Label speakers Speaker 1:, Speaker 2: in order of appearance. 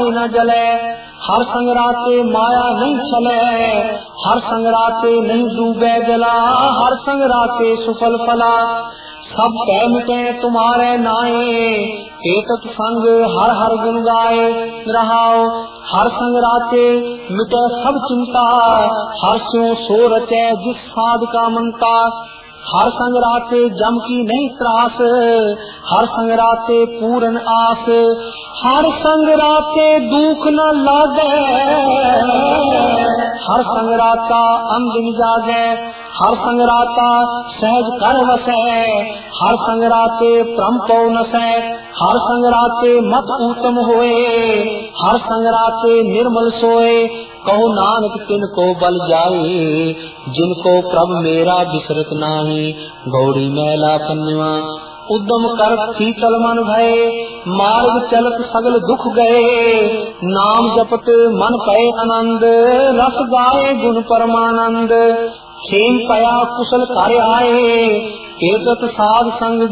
Speaker 1: न जले। हर संग राते माया नहीं चले, हर संग राते नहीं डूबे जला, हर संग राते सुफल फला। सब कह मिटे तुम्हारे नाए, एतत संग हर हर गुण गाए रहाओ। हर संग राते मिटे सब चिंता, हर स्यों सो रचे जिस साध का मनता। हर संग राते जम की नहीं त्रास, हर संग राते पूर्ण आस। हर संग राते दुख न लागे, हर संग राता अंदिन जागे। हर संग राता सहज कर वसे, हर संग राते परम पौ नसै। हर संग राते मत उत्तम होए, हर संग राते निर्मल सोए। कहो नानक तिनको बल जाए, जिनको प्रभ मेरा बिसरत नाही। गौड़ी मैला पन्नवा उद्यम कर शीतल मन भय, मार्ग चलत सगल दुख गए। नाम जपत मन पय आनंद, रस गाए गुण परमानंद। खेम पया कुशल कार्य आए, एतत साध संग